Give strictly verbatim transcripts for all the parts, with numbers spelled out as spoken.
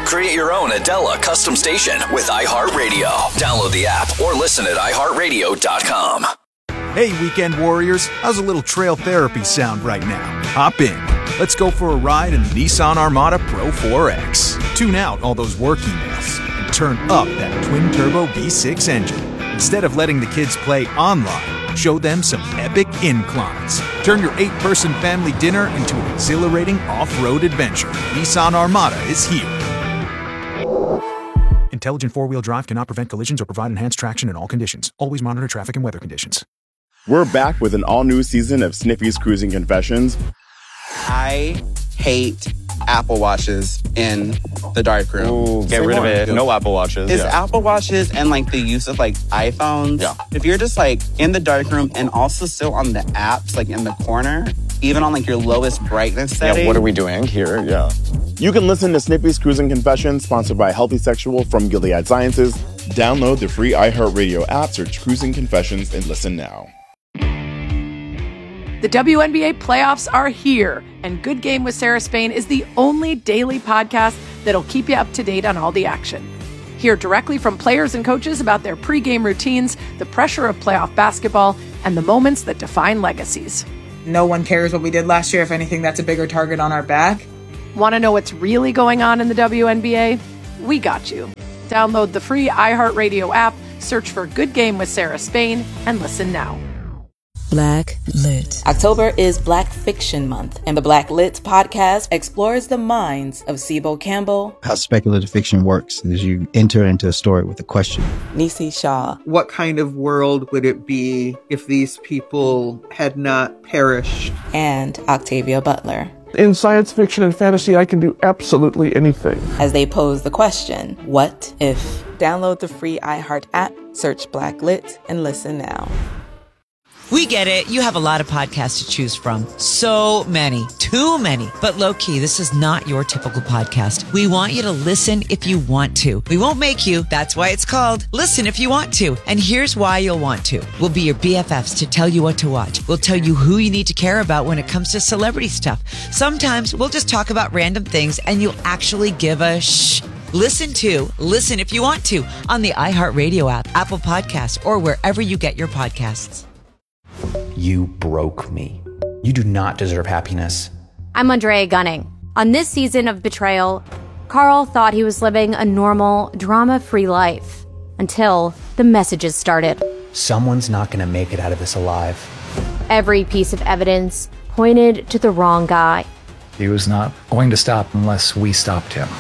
Create your own Adela custom station with iHeartRadio. Download the app or listen at i heart radio dot com. Hey, weekend warriors, how's a little trail therapy sound right now? Hop in. Let's go for a ride in the Nissan Armada Pro four X. Tune out all those work emails and turn up that twin-turbo V six engine. Instead of letting the kids play online, show them some epic inclines. Turn your eight-person family dinner into an exhilarating off-road adventure. Nissan Armada is here. Intelligent four-wheel drive cannot prevent collisions or provide enhanced traction in all conditions. Always monitor traffic and weather conditions. We're back with an all-new season of Sniffy's Cruising Confessions. I hate Apple Watches in the darkroom. Ooh, get rid of it. No Apple Watches. Is yeah. Apple Watches and like the use of like iPhones. Yeah. If you're just like in the darkroom and also still on the apps, like in the corner, even on like your lowest brightness setting. Yeah, what are we doing here? Yeah. You can listen to Snippy's Cruising Confessions, sponsored by Healthy Sexual from Gilead Sciences. Download the free iHeartRadio app, search Cruising Confessions, and listen now. The W N B A playoffs are here, and Good Game with Sarah Spain is the only daily podcast that'll keep you up to date on all the action. Hear directly from players and coaches about their pregame routines, the pressure of playoff basketball, and the moments that define legacies. No one cares what we did last year. If anything, that's a bigger target on our back. Want to know what's really going on in the W N B A? We got you. Download the free iHeartRadio app, search for Good Game with Sarah Spain, and listen now. Black Lit. October is Black Fiction Month, and the Black Lit podcast explores the minds of Sibo Campbell. How speculative fiction works is you enter into a story with a question. Nisi Shaw. What kind of world would it be if these people had not perished? And Octavia Butler. In science fiction and fantasy, I can do absolutely anything. As they pose the question, what if? Download the free iHeart app, search Black Lit, and listen now. We get it. You have a lot of podcasts to choose from. So many. Too many. But low-key, this is not your typical podcast. We want you to listen if you want to. We won't make you. That's why it's called Listen If You Want To. And here's why you'll want to. We'll be your B F Fs to tell you what to watch. We'll tell you who you need to care about when it comes to celebrity stuff. Sometimes we'll just talk about random things and you'll actually give a shh. Listen to Listen If You Want To on the iHeartRadio app, Apple Podcasts, or wherever you get your podcasts. You broke me. You do not deserve happiness. I'm Andrea Gunning. On this season of Betrayal, Carl thought he was living a normal, drama-free life until the messages started. Someone's not going to make it out of this alive. Every piece of evidence pointed to the wrong guy. He was not going to stop unless we stopped him.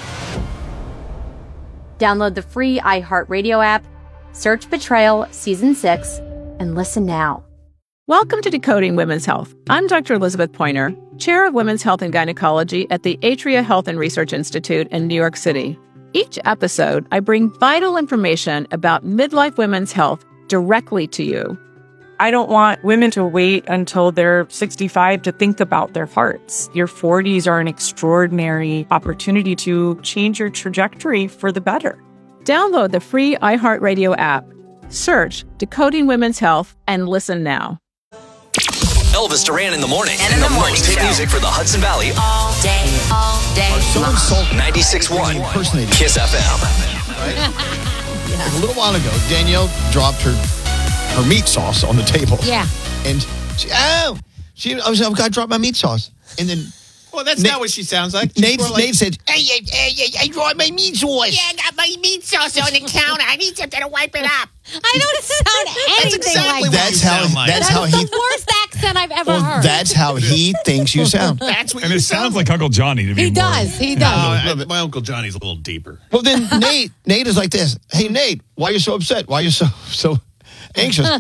Download the free iHeartRadio app, search Betrayal Season six, and listen now. Welcome to Decoding Women's Health. I'm Doctor Elizabeth Pointer, Chair of Women's Health and Gynecology at the Atria Health and Research Institute in New York City. Each episode, I bring vital information about midlife women's health directly to you. I don't want women to wait until they're sixty-five to think about their hearts. Your forties are an extraordinary opportunity to change your trajectory for the better. Download the free iHeartRadio app, search Decoding Women's Health, and listen now. Elvis Duran in the morning. And in the, the morning most hit music for the Hudson Valley. All day, all day. ninety-six point one Kiss F M. Right? Yeah. Like a little while ago, Danielle dropped her her meat sauce on the table. Yeah. And she, oh, she, I was, I've got to drop my meat sauce. And then. Well, that's Nate, not what she sounds like. She's Nate, like, Nate said, hey, hey, hey, hey, I dropped my meat sauce. Yeah, I got my meat sauce on the counter. I need something to wipe it up. I don't sound anything that's exactly like that's that. How, like. That's that how is he. the worst accent I've ever well, heard. That's how he thinks you sound. That's what and you it sound sounds like Uncle Johnny to be He more, does. He does. No, I, my Uncle Johnny's a little deeper. Well, then Nate, Nate is like this. Hey, Nate, why are you so upset? Why are you so so anxious?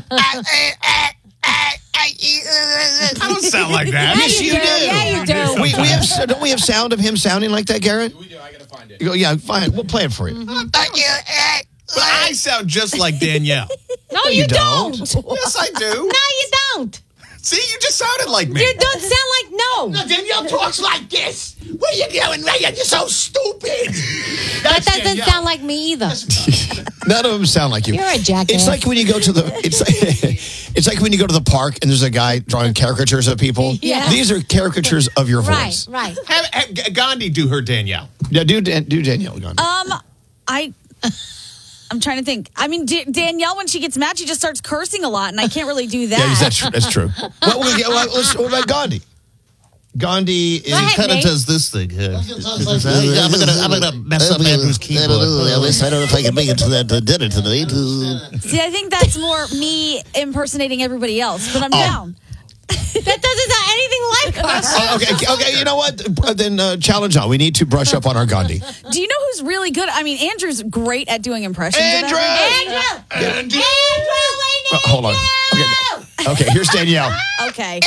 I don't sound like that. Yeah, yes, you, you do. do. Yeah, you do. We, we have, don't we have sound of him sounding like that, Garrett? We do. I got to find it. You go, yeah, fine. We'll play it for you. Mm-hmm. But I sound just like Danielle. No, no you, you don't. don't. Yes, I do. No, you don't. See, you just sounded like me. You don't sound like no. No, Danielle talks like this. What are you doing, Ray? You're so stupid. That doesn't sound like me either. None of them sound like you. You're a jackass. It's like when you go to the it's like, it's like when you go to the park and there's a guy drawing caricatures of people. Yeah. These are caricatures of your Right, voice. right. Have, have Gandhi do her Danielle. Yeah, do Dan- do Danielle Gandhi. Um, I. I'm trying to think. I mean, D- Danielle, when she gets mad, she just starts cursing a lot, and I can't really do that. Yeah, that's tr- that's true. What, what, what, let's- what about Gandhi? Gandhi is ahead, kind of Nate. does this thing. Uh, I'm gonna, I'm gonna mess up Andrew's keyboard. Elvis, I don't know if I can make it to that uh, dinner tonight. See, I think that's more me impersonating everybody else, but I'm Oh. down. That doesn't sound anything like us. Oh, okay, okay. You know what? Uh, Then uh, challenge on. We need to brush up on our Gandhi. Do you know who's really good? I mean, Andrew's great at doing impressions. Andrew! Andrew! Andrew! Uh, hold on. Okay. Okay. Here's Danielle. Okay.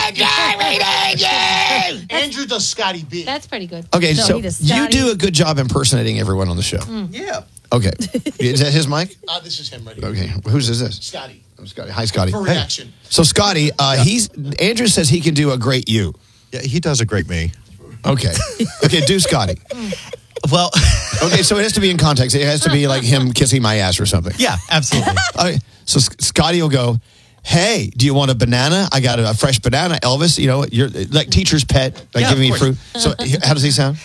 Andrew does Scotty B. That's pretty good. Okay, No, so he does you Scotty. do a good job impersonating everyone on the show. Yeah. Okay. Is that his mic? Uh, this is him right here. Okay. Whose is this? Scotty. Oh, Scotty. Hi, Scotty. For Hey. reaction. So, Scotty, uh, he's Andrew says he can do a great you. Yeah, he does a great me. Okay. Okay, do Scotty. Well, Okay, so it has to be in context. It has to be like him kissing my ass or something. yeah, absolutely. Okay, so S- Scotty will go, hey, do you want a banana? I got a, a fresh banana. Elvis, you know, you're like teacher's pet, like Yeah, giving me of fruit. So he- how does he sound?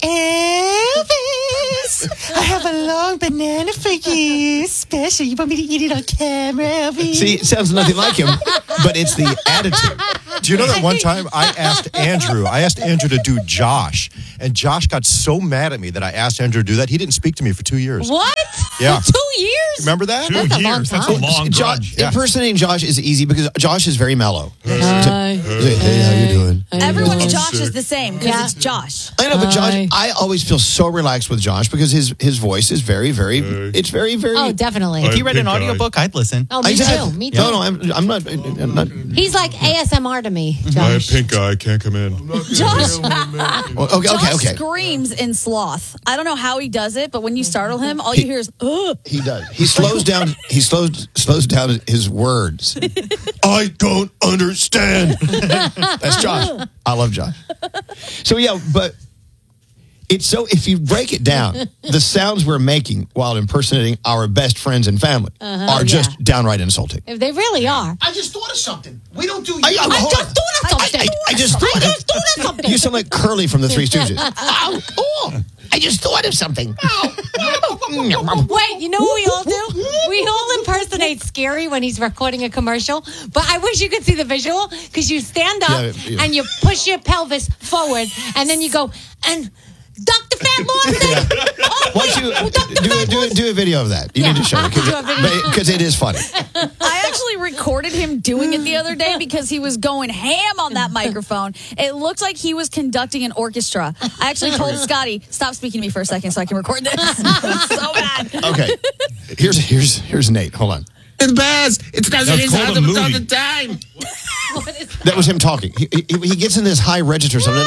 Elvis, I have a long banana for you. Special. You want me to eat it on camera, Elvis? See, it sounds nothing like him, but it's the attitude. Do you know that one time I asked Andrew, I asked Andrew to do Josh, and Josh got so mad at me that I asked Andrew to do that. He didn't speak to me for two years. What? Yeah. For two years? Remember that? That's a long time. Josh, Yeah. impersonating Josh is easy because Josh is very mellow. Hi. Hey, hey, how you doing? Everyone's Josh is the same because it's Josh. I know, but Josh, Hi. I always feel so relaxed with Josh because his his voice is very, very, it's very, very. Oh, definitely. If you read an audiobook, I'd listen. Oh, me I just- too. Me too. No, no, I'm, I'm not. I'm not. He's like A S M R to me, I have Josh. pink eye. I can't come in. Josh, Well, okay, okay, Josh okay. screams in sloth. I don't know how he does it, but when you startle him, all you hear is, ugh. He does. He slows down. He slows slows down his words. I don't understand. That's Josh. I love Josh. So yeah, but it's so if you break it down, the sounds we're making while impersonating our best friends and family Uh-huh. are just downright insulting. If they really are. I just thought of something. We don't do. I, I, I hold just on. thought of something. I, I just thought I of just thought of something. You sound like Curly from the Three Stooges. Oh, oh, I just thought of something. Wait, you know what we all do? We all impersonate Scary when he's recording a commercial. But I wish you could see the visual because you stand up Yeah, yeah. and you push your pelvis forward, and then you go and Doctor Fat Lawson. Oh, Why don't you oh, Doctor do, Fat do, do a video of that? You Yeah, need to show I'll it do a video. because it is funny. I actually recorded him doing it the other day because he was going ham on that microphone. It looked like he was conducting an orchestra. I actually told Scotty, stop speaking to me for a second so I can record this. So bad. Okay, here's here's here's Nate. Hold on. It's best. It's because That's it is called all a the, movie. all the time. That was him talking. He, he, he gets in this high register something.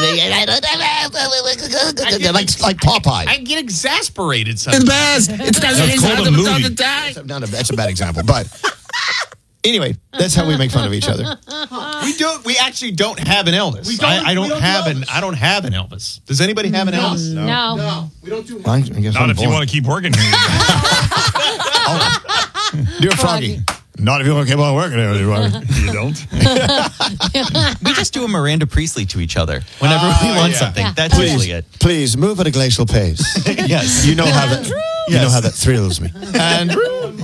Like like Popeye. I get exasperated It's sometimes. best. It's because it That's is all called a the, all movie. the time. That's not a, that's a bad example, but anyway, that's how we make fun of each other. We don't. We actually don't have an Elvis. We don't- I, I don't we don't have do an. Elvis. I don't have an Elvis. Does anybody have an Elvis? No. No, we don't do. I guess Not I'm if you born. want to keep working here. Do a froggy. Not if you want to keep on working here. You don't. We just do a Miranda Priestley to each other whenever we want yeah. something. Yeah. That's Please, usually it. please move at a glacial pace. Yes. You know how that. You Yes. know how that thrills me. Andrew.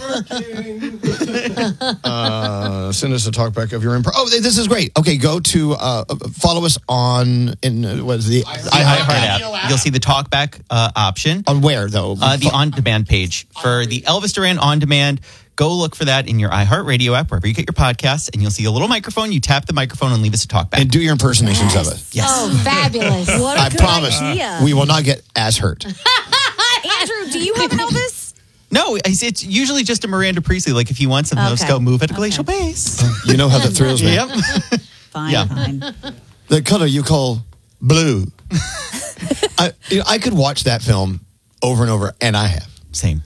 uh, send us a talkback of your improv. Oh, this is great. Okay, go to uh, follow us on in uh, what is the iHeart app. You'll see the talkback uh, option. On where though? Uh, the on-demand page for the Elvis Duran on-demand. Go look for that in your iHeartRadio app, wherever you get your podcasts, and you'll see a little microphone. You tap the microphone and leave us a talkback. And do your impersonations of it. Yes. Oh, fabulous. What a I good promise idea. we will not get as hurt. Andrew, do you have an Elvis? No, it's it's usually just a Miranda Priestley. Like if you want something, let's Okay. go move at a Okay. glacial pace. You know how that thrills me. Yep. Fine, Yeah. fine. The color you call blue. I, you know, I could watch that film over and over, and I have. Same.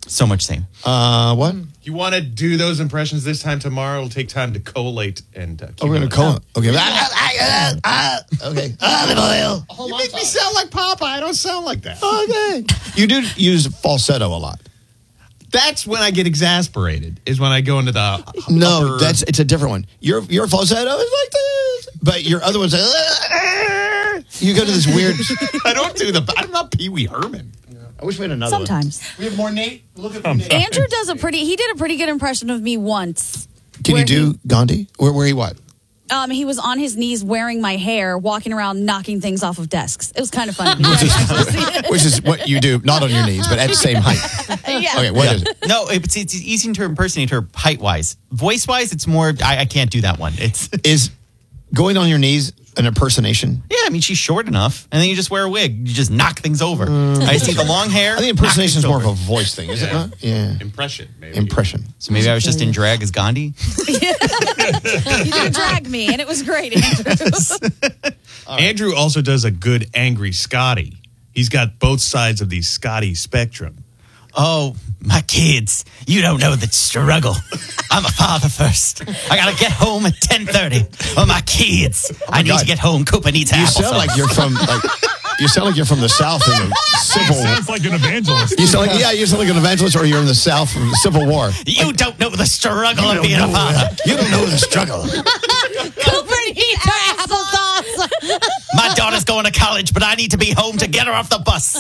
So much same. Uh, what? You want to do those impressions this time tomorrow? It'll take time to collate and. Uh, Oh, we're going to call it. Okay. Okay. Olive oil. You make me sound like Papa. I don't sound like that. Okay. You do use falsetto a lot. That's when I get exasperated. Is when I go into the. No, upper- that's it's a different one. Your your falsetto is like this, but your other one's like. You go to this weird. I don't do the. I'm not Pee Wee Herman. I wish we had another Sometimes. one. We have more Nate. Look at Nate. Andrew does a pretty, he did a pretty good impression of me once. Can you do Gandhi? Where, where he what? Um, he was on his knees wearing my hair, walking around knocking things off of desks. It was kind of funny. Which is what you do, not on your knees, but at the same height. Yeah. Okay, what is it? No, it's, it's easy to impersonate her height-wise. Voice-wise, it's more, I, I can't do that one. It's Is going on your knees an impersonation? Yeah, I mean, she's short enough, and then you just wear a wig. You just knock things over. I just need the long hair. I think impersonation is more of a voice thing, is it not? Yeah. Impression, maybe. Impression. So maybe I was just in drag as Gandhi? You did drag me, and it was great, Andrew. Andrew also does a good angry Scotty. He's got both sides of the Scotty spectrum. Oh, my kids. You don't know the struggle. I'm a father first. I got to get home at ten thirty. Oh, my kids. Oh my I need God. to get home. Cooper needs You applesauce. sound like you're from like you sound like you're from the South in the Civil War. Sounds like an evangelist. You sound like yeah, you sound like an evangelist, or you're in the South from the Civil War. You don't know the struggle You of don't being a know father. that. You don't know the struggle. Cooper needs her applesauce. My daughter's going to college, but I need to be home to get her off the bus.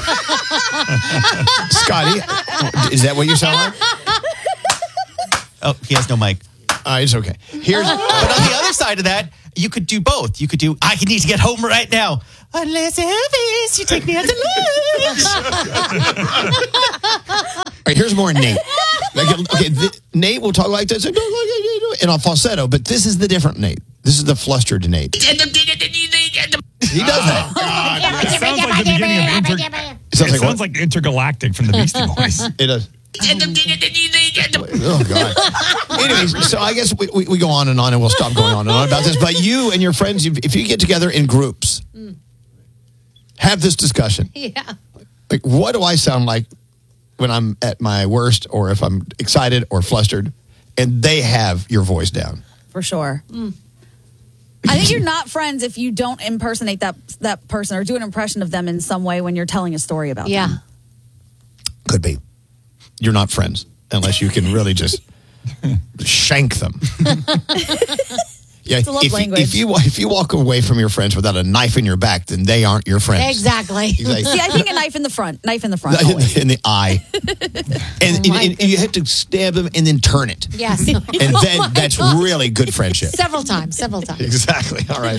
Scotty, is that what you sound like? Oh, he has no mic. Uh, it's okay. Here's But on the other side of that, you could do both. You could do, I need to get home right now. Unless Elvis, you take me out to lunch. All right, here's more Nate. Like, okay, th- Nate will talk like this and in a falsetto, but this is the different Nate. This is the flustered Nate. He does that. God, it sounds like the beginning of Inter- It sounds it like sounds what? like Intergalactic from the Beastie Boys. It does. Oh, God. Anyways, so I guess we, we, we go on and on, and we'll stop going on and on about this. But you and your friends, if, if you get together in groups, Mm. have this discussion. Yeah. Like, what do I sound like when I'm at my worst, or if I'm excited or flustered? And they have your voice down. For sure. I think you're not friends if you don't impersonate that that person or do an impression of them in some way when you're telling a story about Yeah. them. Could be. You're not friends unless you can really just shank them. Yeah, It's a love if, language. if you if you walk away from your friends without a knife in your back, then they aren't your friends. Exactly. Exactly. See, I think a knife in the front. Knife in the front. always. In the eye, and, Oh my and- and you have to stab them and then turn it, Yes. and then that's really good friendship. Several times. Several times. Exactly. All right.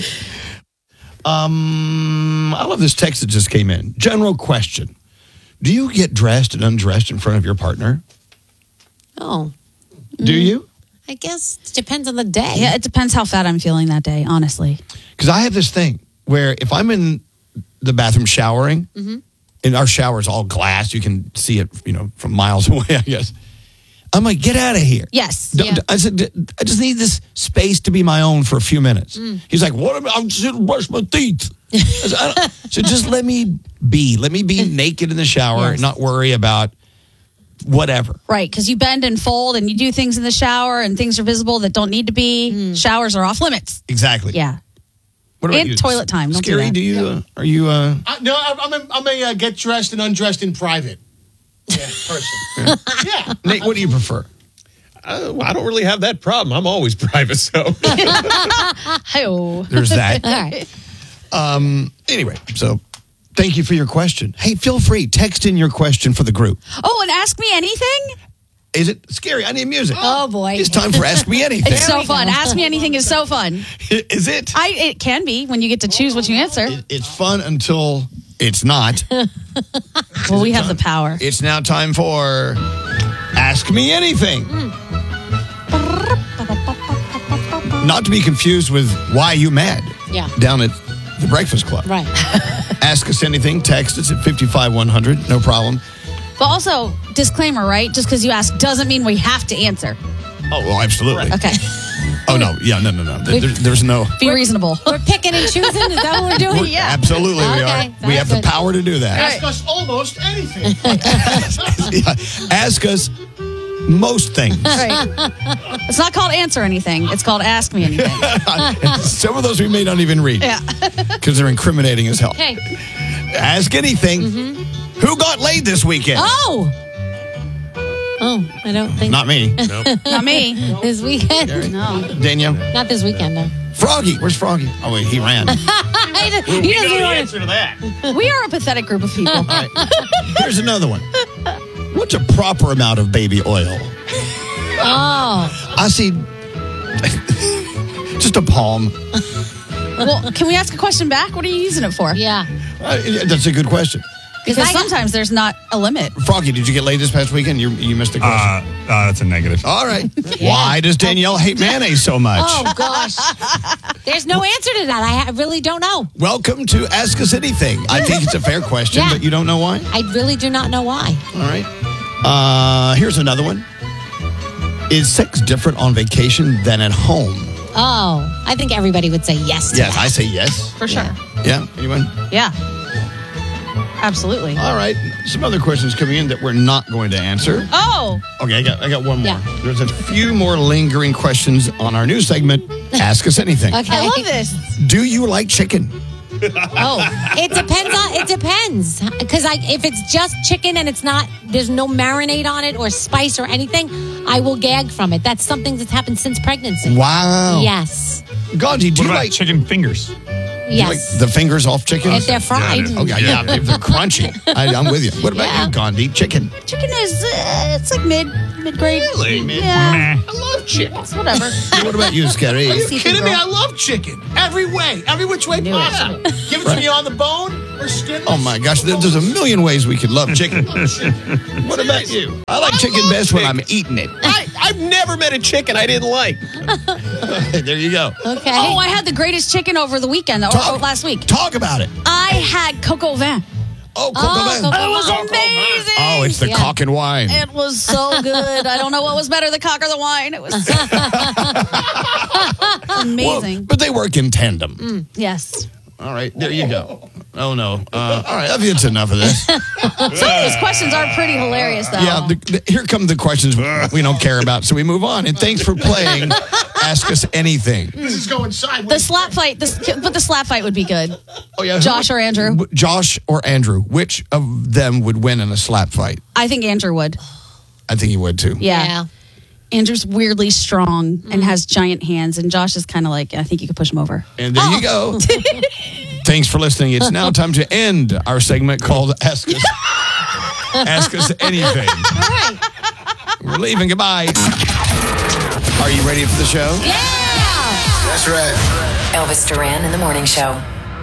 Um, I love this text that just came in. General question: do you get dressed and undressed in front of your partner? Oh. Do you? I guess it depends on the day. Yeah, it depends how fat I'm feeling that day, honestly. Because I have this thing where if I'm in the bathroom showering, Mhm. and our shower's all glass, you can see it, you know, from miles away, I guess. I'm like, get out of here. Yes. Don't- Yeah. I said, I just need this space to be my own for a few minutes. Mm. He's like, what? Am I- I'm just going to brush my teeth. I said, I don't- so just let me be. Let me be naked in the shower Yes. and not worry about whatever. Right, because you bend and fold and you do things in the shower and things are visible that don't need to be. Showers are off limits. Exactly. Yeah. What about And you? toilet time. Don't do Scary, that. do you, uh, are you, uh, I, no, I- I'm a, I'm a uh, get dressed and undressed in private. Yeah, person. Yeah. Nate, what do you prefer? Uh, well, I don't really have that problem. I'm always private, so. Hi-oh. There's that. All right. Um, anyway, so thank you for your question. Hey, feel free, text in your question for the group. Oh, and ask me anything? Is it scary? I need music. Oh, boy. It's time for Ask Me Anything. It's so fun. Ask me anything is so fun. Is it? I It can be when you get to choose what you answer. It- It's fun until it's not. Well, we have the power. It's now time for Ask Me Anything. Not to be confused with Why You Mad Yeah. down at the Breakfast Club. Right. Ask us anything. Text us at five one hundred. No problem. But also, disclaimer, right? Just because you ask doesn't mean we have to answer. Oh, well, absolutely. Okay. Oh, no. Yeah, no, no, no. There, there- there's no. Be reasonable. We're picking and choosing. Is that what we're doing? We're- Absolutely, we Okay, are. We have the power to do that. Ask us almost anything. Yeah. Ask us most things. Right. It's not called answer anything. It's called ask me anything. Some of those we may not even read. Yeah. Because they're incriminating as hell. Okay. Ask anything. Mm-hmm. Who got laid this weekend? Oh. Oh, I don't think. Not me. Not me. This weekend? No. Danielle? Not this weekend, no. Froggy. Where's Froggy? Oh, wait, he ran. he doesn't, he doesn't even want to that. We are a pathetic group of people. Here's another one. What's a proper amount of baby oil? Oh. I see just a palm. Well, can we ask a question back? What are you using it for? Yeah. Uh, yeah, that's a good question. Because sometimes there's not a limit. Froggy, did you get laid this past weekend? You, you missed the question. Uh, uh, that's a negative. All right. Why does Danielle hate mayonnaise so much? Oh, gosh. There's no answer to that. I ha- really don't know. Welcome to Ask Us Anything. I think it's a fair question, Yeah. but you don't know why? I really do not know why. All right. Uh, here's another one. Is sex different on vacation than at home? Oh, I think everybody would say yes to Yes, that. I say yes. For sure. Yeah, anyone? Yeah. Absolutely. All right. Some other questions coming in that we're not going to answer. Oh. Okay, I got I got one more. Yeah. There's a few more lingering questions on our new segment, Ask Us Anything. Okay. I love this. Do you like chicken? Oh, it depends on it depends because I if it's just chicken and it's not there's no marinade on it or spice or anything, I will gag from it. That's something that's happened since pregnancy. Wow. Yes. Gandhi, do What you about like chicken fingers? Yes. like the fingers off chicken? If they're fried. Yeah, Okay, yeah, if they're crunchy. I, I'm with you. What about Yeah. you, Gandhi? Chicken. Chicken is, uh, it's like mid, mid grade. Really? Yeah. Meh. I love chicken. It's whatever. What about you, Scary? Are you Seafood kidding me? girl. I love chicken. Every way. Every which way possible. Give it to me on the bone or skinless. Oh my gosh, there- there's a million ways we could love chicken. What about you? I like I chicken love best when chicken. I'm eating it. I, I've never met a chicken I didn't like. There you go. Okay. Oh, I had the greatest chicken over the weekend, or, Talk- or last week. Talk about it. I had coco vin. Oh, coq Oh, au vin. coq au It was vin. amazing. Oh, it's the Yeah. cock and wine. It was so good. I don't know what was better, the cock or the wine. It was so amazing. Well, but they work in tandem. Yes. All right, there you go. Oh no. Uh, all right, I think it's enough of this. Some of these questions are pretty hilarious, though. Yeah, the, the, here come the questions we don't care about, so we move on. And thanks for playing Ask Us Anything. This is going sideways. The slap fight, this, but the slap fight would be good. Oh yeah, who Josh would- or Andrew? w- Josh or Andrew? Which of them would win in a slap fight? I think Andrew would. I think he would too. Yeah. Yeah. Andrew's weirdly strong and has giant hands, and Josh is kind of like, I think you could push him over. And there you go. Thanks for listening. It's now time to end our segment called Ask Us Ask Us Anything. All right. We're leaving. Goodbye. Are you ready for the show? Yeah. That's right. Elvis Duran in the Morning Show.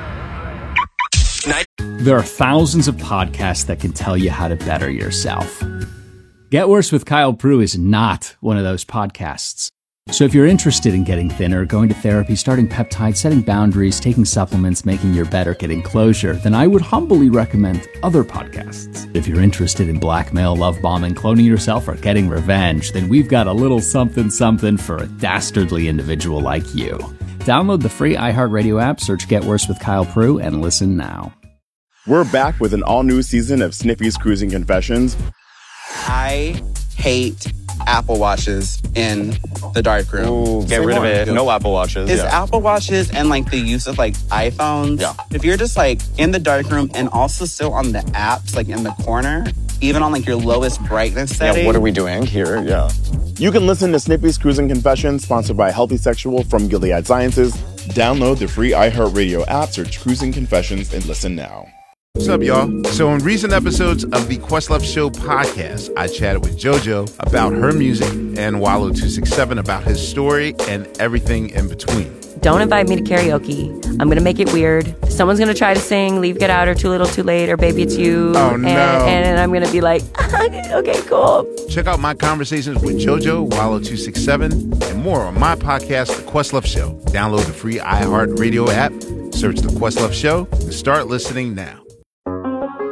There are thousands of podcasts that can tell you how to better yourself. Get Worse with Kyle Prue is not one of those podcasts. So if you're interested in getting thinner, going to therapy, starting peptides, setting boundaries, taking supplements, making your better, getting closure, then I would humbly recommend other podcasts. If you're interested in blackmail, love bombing, cloning yourself, or getting revenge, then we've got a little something something for a dastardly individual like you. Download the free iHeartRadio app, search Get Worse with Kyle Prue, and listen now. We're back with an all-new season of Sniffy's Cruising Confessions. I hate Apple Watches in the darkroom. Ooh, get Say rid more. of it. No Apple Watches. Is yeah. Apple Watches and like the use of like iPhones. Yeah. If you're just like in the darkroom and also still on the apps, like in the corner, even on like your lowest brightness setting. Yeah, what are we doing here? Yeah. You can listen to Snippy's Cruising Confessions, sponsored by Healthy Sexual from Gilead Sciences. Download the free iHeartRadio app, search Cruising Confessions, and listen now. What's up, y'all? So in recent episodes of the Questlove Show podcast, I chatted with JoJo about her music and Wallow two sixty-seven about his story and everything in between. Don't invite me to karaoke. I'm going to make it weird. Someone's going to try to sing Leave, Get Out, or Too Little, Too Late, or Baby It's You. Oh, no. And, and I'm going to be like, okay, cool. Check out my conversations with JoJo, Wallow two sixty-seven, and more on my podcast, The Questlove Show. Download the free iHeartRadio app, search The Questlove Show, and start listening now.